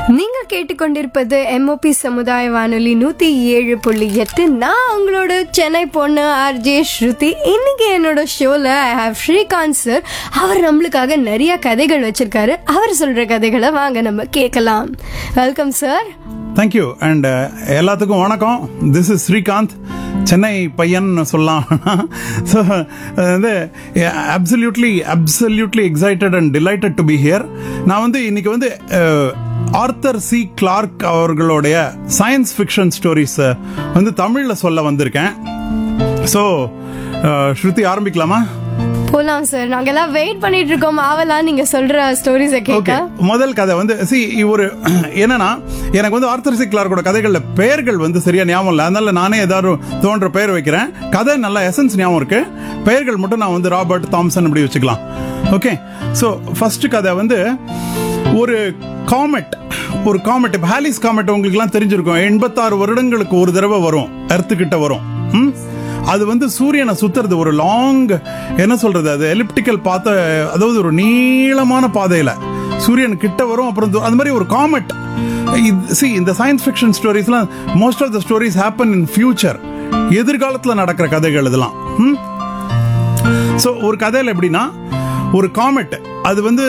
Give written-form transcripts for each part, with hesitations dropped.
நீங்க கேட்டுக்கொண்டிருப்பது MOP சமுதாய வானொலி 107.8. நான் உங்களோட சென்னை பொண்ணு RJ ஸ்ருதி. இன்னைக்கு என்னோட ஷோல ஐ ஹாவ் ஸ்ரீகாந்த் சார். அவர் நம்மளுக்காக நிறைய கதைகள் வச்சிருக்காரு. அவர் சொல்ற கதைகளை வாங்க நம்ம கேட்கலாம். Welcome sir. தேங்க்யூ. அண்ட் எல்லாத்துக்கும் வணக்கம். திஸ் இஸ் ஸ்ரீகாந்த், சென்னை பையன் சொல்லலாம். ஸோ வந்து absolutely excited and delighted to be here. நான் வந்து இன்னைக்கு வந்து ஆர்தர் சி கிளார்க் அவர்களுடைய சயின்ஸ் ஃபிக்ஷன் ஸ்டோரிஸ் வந்து தமிழில் சொல்ல வந்திருக்கேன். ஸோ ஸ்ருதி, ஆரம்பிக்கலாமா? போலாம் சார். நாங்கெல்லாம் வெயிட் பண்ணிட்டு இருக்கோம் ஆவலா நீங்க சொல்ற ஸ்டோரிஸை கேட்க. முதல் கதை வந்து ஒரு என்னன்னா, எனக்கு வந்து ஆர்தர் சி கிளார்க்கோட கதைகள்ல பெயர்கள் வந்து சரியா ஞாபகம் இல்லை. அதனால நானே ஏதாவது தோன்ற பெயர் வைக்கிறேன். கதை நல்லா எசன்ஸ் ஞாபகம் இருக்கு, பெயர்கள் மட்டும் நான் வந்து ராபர்ட், தாம்சன் இப்படி வச்சுக்கலாம். ஓகே. ஸோ ஃபர்ஸ்ட் கதை வந்து ஒரு காமெட். இப்போ ஹாலிஸ் காமெட் உங்களுக்கு எல்லாம் தெரிஞ்சிருக்கும். 86 வருடங்களுக்கு ஒரு தடவை வரும், எர்த்து கிட்ட வரும். அது வந்து சூரியனை சுத்துறது ஒரு லாங், என்ன சொல்றது, அது எலிப்டிக்கல் பாத்த, அதாவது ஒரு நீளமான பாதையில சூரியன் கிட்ட வரும். அப்புறம் அது மாதிரி ஒரு காமெட். இந்த science fiction ஸ்டோரிஸ்லாம் most of the stories happen in future, எதிர்காலத்தில் நடக்கிற கதைகள் இதெல்லாம். ஸோ ஒரு கதையில் எப்படின்னா, ஒரு காமெட் அது வந்து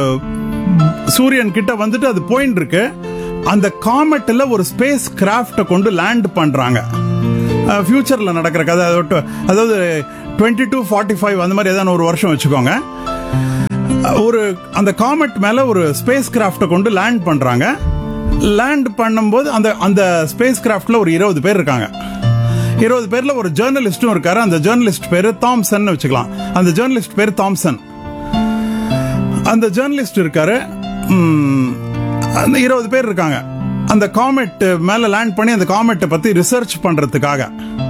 சூரியன் கிட்ட வந்துட்டு அது போயிட்டு இருக்கு. அந்த காமெட்ல ஒரு ஸ்பேஸ் கிராஃப்டை கொண்டு லேண்ட் பண்றாங்க. ஃபியூச்சர்ல நடக்கிற கதை. அதாவது 2245 அந்த மாதிரி ஏதாவது ஒரு வருஷம் வச்சுக்கோங்க. ஒரு அந்த காமெட் மேல ஒரு ஸ்பேஸ் கிராஃப்டை கொண்டு லேண்ட் பண்றாங்க. லேண்ட் பண்ணும்போது அந்த ஸ்பேஸ் கிராஃப்ட்ல ஒரு 20 பேர் இருக்காங்க. 20 பேர்ல ஒரு ஜேர்னலிஸ்டும் இருக்காரு. அந்த ஜேர்னலிஸ்ட் பேரு தாம்சன் வச்சுக்கலாம். அந்த ஜேர்னலிஸ்ட் பேரு தாம்சன். அந்த ஜேர்னலிஸ்ட் இருக்காரு. அந்த 20 பேர் இருக்காங்க. அந்த காமெட் மேல லேண்ட் பண்ணி அந்த காமெட்டை பத்தி ரிசர்ச் பண்றதுக்காக.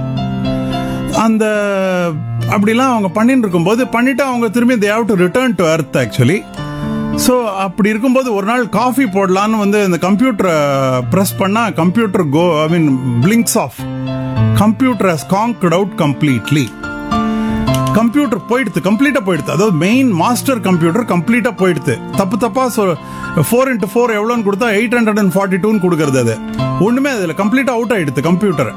அந்த அப்படிலாம் அவங்க பண்ணிட்டு இருக்கும்போது அவங்க திரும்பி they have to return to earth actually. So அப்படி இருக்கும்போது ஒரு நாள் காஃபி போடலான்னு வந்து இந்த கம்ப்யூட்டரை ப்ரெஸ் பண்ணா computer blinks off. Computer has conquered out completely. Computer கம்ப்ளீட்டா போயிடுது. அதாவது மெயின் மாஸ்டர் கம்ப்யூட்டர் கம்ப்ளீட்டா போயிடுது. தப்பா 4x4 எவ்வளோன்னு கொடுத்தா 842 கொடுக்கறது. அது ஒண்ணுமே அதுல கம்ப்ளீட்டா அவுட் ஆயிடுது கம்ப்யூட்டர்.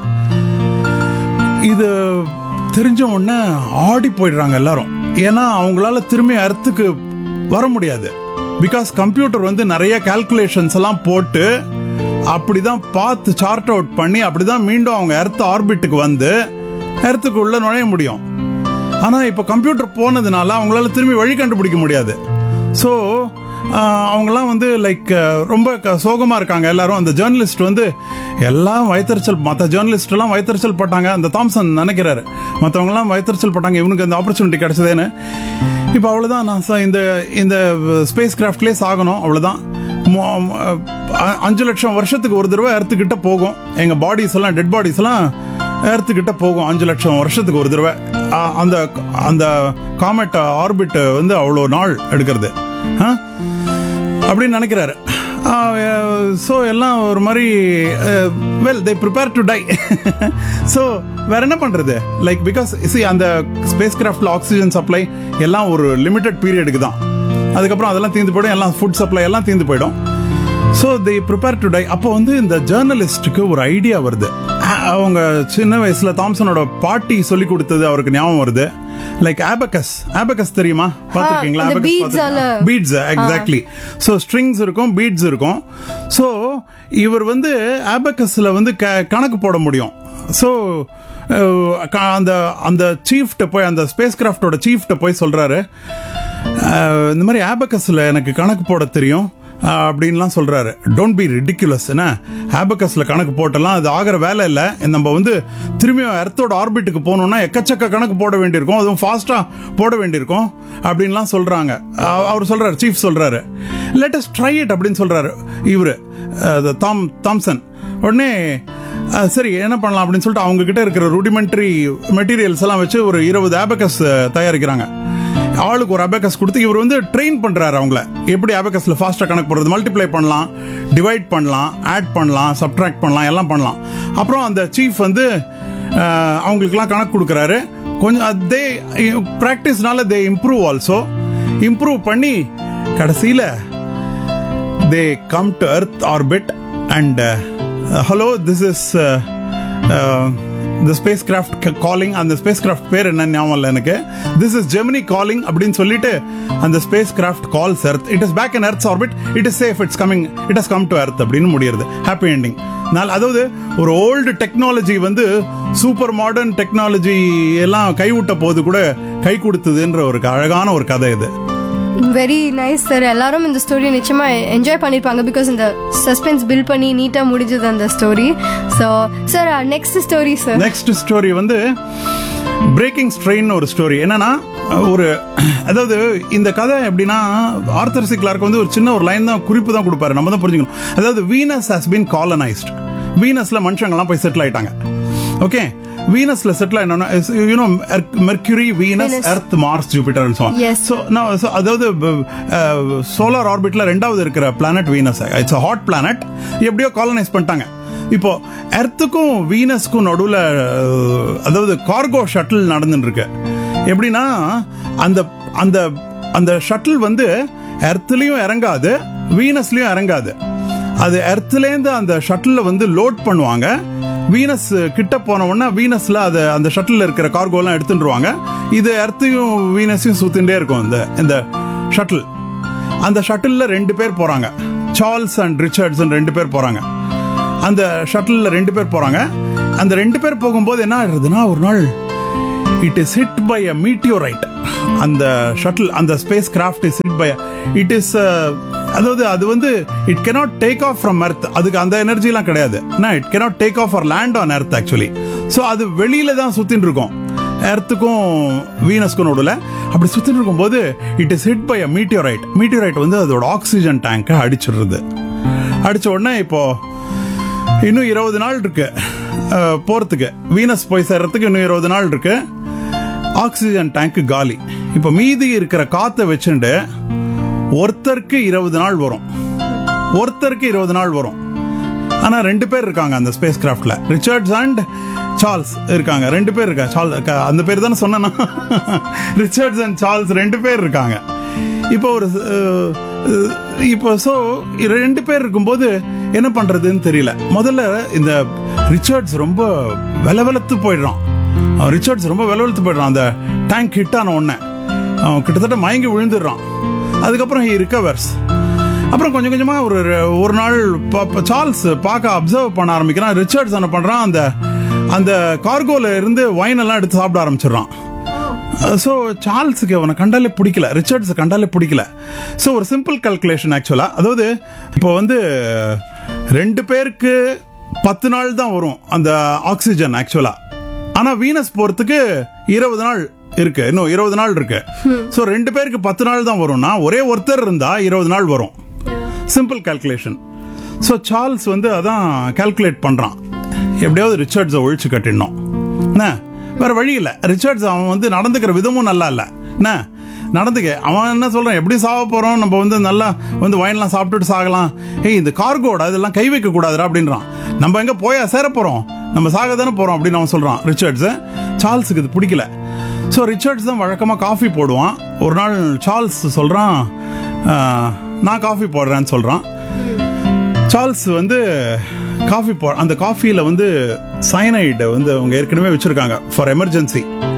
இது தெரிஞ்ச உடனே ஆடி போயிடுறாங்க எல்லாரும். ஏன்னா அவங்களால திரும்பி அர்த்துக்கு வர முடியாது. பிகாஸ் கம்ப்யூட்டர் வந்து நிறைய கால்குலேஷன்ஸ் எல்லாம் போட்டு அப்படிதான் பார்த்து சார்ட் அவுட் பண்ணி அப்படிதான் மீண்டும் அவங்க எர்த் ஆர்பிட்டுக்கு வந்து எர்த்துக்கு உள்ள நுழைய முடியும். ஆனா இப்ப கம்ப்யூட்டர் போனதுனால அவங்களால திரும்பி வழி கண்டுபிடிக்க முடியாது. ஸோ அவங்கெல்லாம் வந்து ரொம்ப சோகமா இருக்காங்க எல்லாரும். அந்த ஜேர்னலிஸ்ட் வந்து எல்லாம் மற்ற ஜேர்னலிஸ்ட் எல்லாம் வயிற்றுச்சல் பட்டாங்க. அந்த தாம்சன் நினைக்கிறாரு மற்றவங்க எல்லாம் வயிற்றுச்சல் பட்டாங்க, இவனுக்கு அந்த ஆப்பர்ச்சுனிட்டி கிடைச்சதேன்னு. இப்போ அவ்வளவுதான், நான் இந்த ஸ்பேஸ் கிராஃப்ட்லேயே சாகணும், அவ்வளவுதான். 5 லட்சம் வருஷத்துக்கு ஒரு தடவை எர்த்துக்கிட்ட போகும். எங்க பாடிஸ் எல்லாம், டெட் பாடிஸ் எல்லாம் எர்த்துக்கிட்ட போகும் 5 லட்சம் வருஷத்துக்கு ஒரு தடவை. அந்த காமெட் ஆர்பிட் வந்து அவ்வளோ நாள் எடுக்கிறது அப்படின்னு நினைக்கிறாரு. ஸோ எல்லாம் ஒரு மாதிரி they prepare to die. So வேற என்ன பண்றது? பிகாஸ் அந்த ஸ்பேஸ் கிராஃப்ட்ல ஆக்சிஜன் சப்ளை எல்லாம் ஒரு லிமிடெட் பீரியடுக்கு தான். அதுக்கப்புறம் அதெல்லாம் தீர்ந்து போயிடும், எல்லாம் ஃபுட் சப்ளை எல்லாம் தீர்ந்து போயிடும். So they prepare to die. அப்போ வந்து இந்த ஜேர்னலிஸ்டுக்கு ஒரு ஐடியா வருது. அவங்க சின்ன வயசுல தாம்சனோட பாட்டி சொல்லி கொடுத்தது அவருக்கு ஞாபகம் வருது. ஆபக்கஸ் தெரியுமா? பாத்துருக்கீங்களா? Beads, exactly. ஸோ ஸ்ட்ரிங்ஸ் இருக்கும், பீட்ஸ் இருக்கும். ஸோ இவர் வந்து ஆபக்கஸ்ல வந்து கணக்கு போட முடியும். ஸோ அந்த சீஃப்ட போய், அந்த ஸ்பேஸ் கிராஃப்டோட சீஃப்ட போய் சொல்றாரு, இந்த மாதிரி ஆபக்கஸ்ல எனக்கு கணக்கு போட தெரியும் அப்படின்லாம் சொல்றாரு. Don't be ridiculous. ஆபக்கஸ்ல கணக்கு போட்டலாம், அது ஆகிற வேலை இல்லை. நம்ம வந்து திரும்பி எர்த்தோட ஆர்பிட்டுக்கு போகணும்னா எக்கச்சக்க கணக்கு போட வேண்டியிருக்கும், அதுவும் ஃபாஸ்டா போட வேண்டியிருக்கும் அப்படின்லாம் சொல்றாங்க. அவர் சொல்றாரு, சீஃப் சொல்றாரு, லெட் அஸ் ட்ரை இட் அப்படின்னு சொல்றாரு இவரு தாம்சன். உடனே சரி என்ன பண்ணலாம் அப்படின்னு சொல்லிட்டு அவங்க கிட்ட இருக்கிற ரூடிமெண்டரி மெட்டீரியல்ஸ் எல்லாம் வச்சு ஒரு 20 ஆபக்கஸ் தயாரிக்கிறாங்க. ஆளுக்கு ஒரு அபேக்கஸ் கொடுத்து இவர் வந்து ட்ரெயின் பண்றாரு அவங்கள, எப்படி அபேக்கஸ்ல ஃபாஸ்டா கணக்கு போடுறது, மல்டிப்ளை பண்ணலாம், டிவைட் பண்ணலாம், ஆட் பண்ணலாம், சப்ட்ராக்ட் பண்ணலாம், எல்லாம் பண்ணலாம். அப்புறம் அந்த சீஃப் வந்து அவங்களுக்குலாம் கணக்கு கொடுக்கறாரு. கொஞ்சம் பிராக்டிஸ்னால தே இம்ப்ரூவ் ஆல்சோ. இம்ப்ரூவ் பண்ணி கடைசியில they come to Earth orbit and hello, this is the spacecraft calling. அந்த spacecraft பேர் என்ன ஞாபகம் இல்லை எனக்கு. This is Gemini calling அப்படின்னு சொல்லிட்டு அந்த spacecraft calls Earth. It is back in Earth's orbit. It is safe. It has come to Earth அப்படின்னு முடியுது. Happy ending. அதாவது ஒரு ஓல்டு டெக்னாலஜி வந்து சூப்பர் மாடர்ன் டெக்னாலஜி எல்லாம் கைவிட்ட போது கூட கை கொடுத்ததுன்ற ஒரு அழகான ஒரு கதை இது. Very nice sir. எல்லாரும் இந்த ஸ்டோரி நிச்சயமா என்ஜாய் பண்ணிருப்பாங்க. பிகாஸ் இந்த சஸ்பென்ஸ் பில்ட் பண்ணி நீட்டா முடிஞ்சது அந்த story. So sir next story sir. Next story வந்து பிரேக்கிங் ஸ்ட்ரெயின் ஒரு ஸ்டோரி. என்னன்னா ஒரு அதாவது இந்த கதை எப்படின்னா ஆர்தர் சி கிளார்க் வந்து ஒரு சின்ன ஒரு லைன் தான் குறிப்பு தான் கொடுப்பாரு. நம்ம தான் புரிஞ்சுக்கணும். அதாவது வீனஸ் ஹஸ் பீன் காலனைஸ்ட். வீனஸ்ல மனுஷங்கள்லாம் போய் செட்டில் ஆயிட்டாங்க. Okay, வீனஸ்ல settle ஆயிட்டோம்னா you know Mercury, Venus, earth, Mars, Jupiter and so on. So அதாவது சோலார் ஆர்பிட்ல ரெண்டாவது இருக்கிற planet Venus. It's a hot planet. எப்படியோ காலனைஸ் பண்ணிட்டாங்க. இப்போ எர்த்துக்கும் வீனஸ்க்கும் நடுவில் அதாவது கார்கோ ஷட்டில் நடந்துட்டு இருக்கு. எப்படின்னா அந்த அந்த அந்த ஷட்டில் வந்து எர்த்லயும் இறங்காது, வீனஸ்லயும் இறங்காது. அது எர்த்லேருந்து அந்த ஷட்டில் வந்து லோட் பண்ணுவாங்க. வீனஸ் கிட்ட போன உடனே வீனஸ்ல அது அந்த ஷட்டில் இருக்கிற கார்கோ எல்லாம் எடுத்துருவாங்க. இது எர்த்தையும் வீனஸையும் சுத்திண்டே இருக்கும் இந்த ஷட்டில். அந்த ஷட்டில்ல 2 பேர் போறாங்க. சார்ல்ஸ் அண்ட் ரிச்சர்ட்ஸ் 2 பேர் போறாங்க. அந்த ஷட்டில்ல 2 பேர் போறாங்க. அந்த 2 பேர் போகும்போது என்ன ஆயிடுதுன்னா ஒரு நாள் it is hit by a meteorite. அந்த ஷட்டில் அந்த space craft is hit by it is அதாவது அது வந்து it cannot take off from earth. அதுக்கு அந்த எனர்ஜி எல்லாம் கிடையாது. it cannot take off or land on earth actually. so அது வெளியில தான் சுத்தின்னு இருக்கும் எர்த்துக்கும் வீனஸ்க்கும் நடுவில். அப்படி சுத்தின்னு இருக்கும்போது it is hit by a meteorite. meteorite வந்து அதோட ஆக்சிஜன் டேங்கை அடிச்சிடுறது. அடிச்ச உடனே இப்போ இன்னும் 20 நாள் இருக்கு போறதுக்கு. வீனஸ் போய் சேர்றதுக்கு இன்னும் 20 நாள் இருக்கு. ஆக்சிஜன் டேங்க் காலி. இப்ப மீதி இருக்கிற காத்தை வச்சுட்டு ஒருத்தருக்கு 20 நாள் வரும். ஒருத்தருக்கு 20 நாள் வரும். ஆனா 2 பேர் இருக்காங்க அந்த ஸ்பேஸ் கிராஃப்ட்ல. ரிச்சர்ட்ஸ் அண்ட் சார்ல்ஸ் இருக்காங்க. 2 பேர் இருக்காங்க. அந்த பேர் தானே சொன்னா. ரிச்சர்ட்ஸ் அண்ட் சார்ல்ஸ் 2 பேர் இருக்காங்க. இப்போ சோ 2 பேர் இருக்கும்போது என்ன பண்றதுன்னு தெரியல. முதல்ல இந்த ரிச்சர்ட்ஸ் ரொம்ப வெலவெலத்து போயிடுறான். அந்த டேங்க் ஹிட் ஆன உடனே அவன் கிட்டத்தட்ட மயங்கி விழுந்துடுறான். அதுக்கப்புறம் ஹி ரிகவர்ஸ். அப்புறம் கொஞ்சம் கொஞ்சமா ஒரு நாள் சார்ல்ஸ் பார்க்க அப்சர்வ் பண்ண ஆரம்பிக்கிறான். ரிச்சர்ட்ஸ் என்ன பண்றான், அந்த கார்கோல இருந்து வைன் எல்லாம் எடுத்து சாப்பிட ஆரம்பிச்சிடறான். ஸோ சார்ல்ஸுக்கு அவனை கண்டாலே பிடிக்கல, ரிச்சர்ட்ஸ் கண்டாலே பிடிக்கல. ஸோ ஒரு சிம்பிள் கால்குலேஷன் ஆக்சுவலா. அதாவது இப்போ வந்து 2 பேருக்கு 10 நாள் தான் வரும் அந்த ஆக்சிஜன் ஆக்சுவலா. ஆனா வீனஸ் போறதுக்கு 20 நாள் இருக்கு. இன்னும் 20 நாள் இருக்கு. ஸோ 2 பேருக்கு 10 நாள் தான் வரும்னா ஒரே ஒருத்தர் இருந்தா 20 நாள் வரும். Simple calculation. ஸோ சார்ல்ஸ் வந்து அதான் கால்குலேட் பண்றான். எப்படியாவது ரிச்சர்ட்ஸை ஒழிச்சு கட்டிடணும். வேற வழி இல்லை. ரிச்சர்ட்ஸ் அவன் வந்து நடந்துக்கிற விதமும் நல்லா இல்லை. அவன் என்ன சொல்றான், எப்படி சாக போறோம், நம்ம வந்து நல்லா வந்து வைன்லாம் சாப்பிட்டுட்டு சாகலாம். இந்த கார்கோட இதெல்லாம் கை வைக்க கூடாதுரா அப்படின்றான். நம்ம எங்க போயா சேர போறோம், நம்ம சாக தானே போறோம் அப்படின்னு அவன் சொல்றான் ரிச்சர்ட்ஸ். சார்ல்ஸுக்கு இது பிடிக்கல. ஸோ ரிச்சர்ட்ஸ் தான் வழக்கமா காஃபி போடுவான். ஒரு நாள் சார்ல்ஸ் சொல்றான், நான் காஃபி போடுறேன்னு சொல்றான். சார்ல்ஸ் வந்து காஃபி அந்த காஃபியில வந்து சயனைடு வந்து அவங்க ஏற்கனவே வச்சிருக்காங்க ஃபார் எமர்ஜென்சி.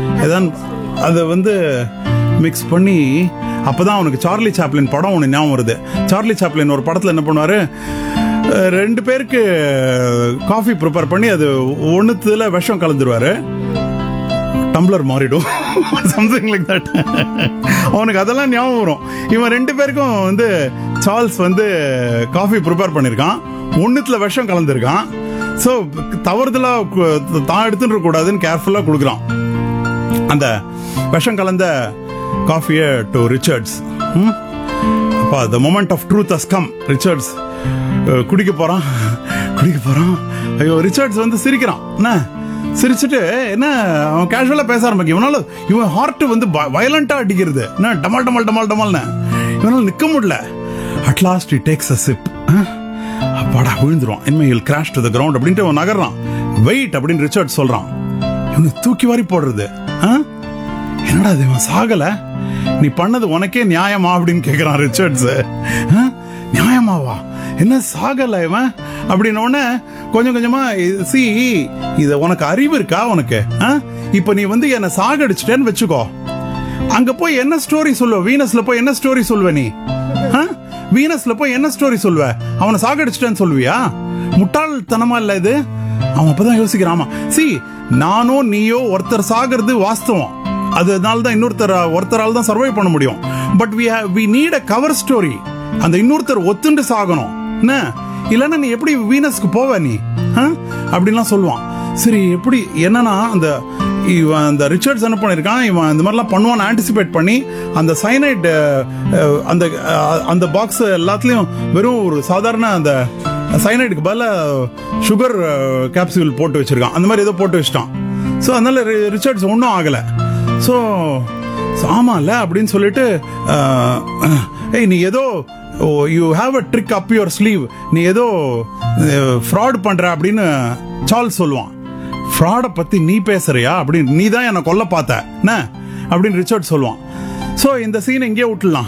அதை வந்து மிக்ஸ் பண்ணி அப்பதான் அவனுக்கு சார்லி சாப்ளின் படம் ஒன்று ஞாபகம் வருது. சார்லி சாப்ளின் ஒரு படத்தில் என்ன பண்ணுவாரு, 2 பேருக்கு காஃபி ப்ரிப்பேர் பண்ணி அது ஒன்னுத்துல விஷம் கலந்துருவாரு, டம்ளர் மாறிடும், சம்திங் லைக் தட். அவனுக்கு அதெல்லாம் ஞாபகம் வரும். இவன் 2 பேருக்கும் வந்து சார்ல்ஸ் வந்து காஃபி ப்ரிப்பேர் பண்ணிருக்கான், ஒன்னுத்துல விஷம் கலந்துருக்கான். ஸோ தவறுதலா தான் எடுத்துட்டு கூடாதுன்னு கேர்ஃபுல்லா கொடுக்குறான் அந்த விஷம் கலந்த காஃபியை டு ரிச்சர்ட்ஸ். அப்பா the moment of truth has come. Richards குடிக்க போறான். ஐயோ, ரிச்சர்ட்ஸ் வந்து சிரிக்கிறான். என்ன சிரிச்சுட்டு என்ன அவன் கேஷுவலா பேச ஆரம்பிக்கும். இவன் ஹார்ட் வந்து வயலண்டா அடிக்கிறது. என்ன டமால் டமால் டமால் டமால்னு இவனால நிக்க முடியல. At last he takes a sip. அப்பாடா விழுந்துருவான், இனிமே he'll crash to the ground அப்படின்ட்டு அவன் நகர்றான். வெயிட் அப்படின்னு ரிச்சர்ட் சொல்றான். இவனை தூக்கி வாரி போடுறது. என்னடா இது, இவன் சாகல, நீ பண்ணது உனக்கே நியாயமா அப்படின்னு கேட்கிறான் ரிச்சர்ட்ஸ். நியாயமாவா, என்ன சாகல இவன் அப்படின்னு உடனே கொஞ்சம் கொஞ்சமா இத உனக்கு அறிவு இருக்கா உனக்கு? இப்ப நீ வந்து என்ன சாகடிச்சிட்டேன்னு வச்சுக்கோ, அங்க போய் என்ன ஸ்டோரி சொல்லுவ? வீனஸ்ல போய் என்ன ஸ்டோரி சொல்லுவ நீ? வீனஸ்ல போய் என்ன ஸ்டோரி சொல்லுவ? அவனை சாகடிச்சிட்டேன்னு சொல்லுவியா? முட்டாள்தனமா இல்ல இது? அவன் அப்பதான் யோசிக்கிறாமா, நானோ நீயோ ஒருத்தர் சாகிறது வாஸ்தவம், அதனாலதான் ஒருத்தரால் தான் சர்வை பண்ண முடியும். But we need a cover story. அந்த இன்னொருத்தர் ஒத்துண்டு சாகணும் என்ன, இல்லன்னா நீ எப்படி வீனஸ்க்கு போவ நீ அப்படின்லாம் சொல்லுவான். சரி, எப்படி என்னன்னா அந்த ரிச்சர்ட்ஸ் என்ன பண்ணிருக்கான், இவன் இந்த மாதிரிலாம் பண்ணுவான்னு ஆன்டிசிபேட் பண்ணி அந்த சைனைட் அந்த பாக்ஸ் எல்லாத்துலயும் வெறும் ஒரு சாதாரண அந்த சைனைடுக்கு பதிலா சுகர் கேப்சூல் போட்டு வச்சிருக்கான். அந்த மாதிரி ஏதோ போட்டு வச்சிட்டான். ஸோ அதனால ரிச்சர்ட்ஸ் ஒன்றும் ஆகலை. ஸோ ஆமால அப்படின்னு சொல்லிட்டு நீ ஏதோ you have a trick up your sleeve, நீ ஏதோ ஃப்ராட் பண்ற அப்படின்னு சார்ல்ஸ் சொல்லுவான். ஃப்ராட பத்தி நீ பேசுறியா அப்படின்னு, நீ தான் என்ன கொல்ல பார்த்த அப்படின்னு ரிச்சர்ட் சொல்லுவான். ஸோ இந்த சீன் எங்கேயே விட்டுலாம்.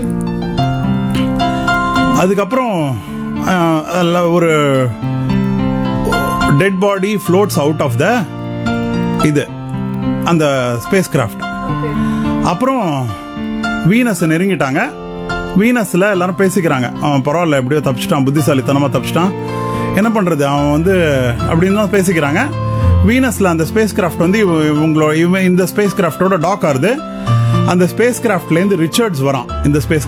அதுக்கப்புறம் ஒரு dead body floats out of the அந்த ஸ்பேஸ் கிராஃப்ட். அப்புறம் வீனஸ் நெருங்கிட்டாங்க. வீனஸ்ல எல்லாரும் பேசிக்கிறாங்க, அவன் பரவாயில்ல எப்படியோ தப்பிச்சிட்டான், புத்திசாலித்தனமா தப்பிச்சிட்டான், என்ன பண்றது அவன் வந்து அப்படின்னு தான் பேசிக்கிறாங்க. வீனஸ்ல அந்த ஸ்பேஸ் கிராஃப்ட் வந்து இந்த ஸ்பேஸ் கிராஃப்டோட டாக் ஆகுது. அந்த ஸ்பேஸ் கிராஃப்ட்ல இருந்து ரிச்சர்ட்ஸ் வரான் இந்த ஸ்பேஸ்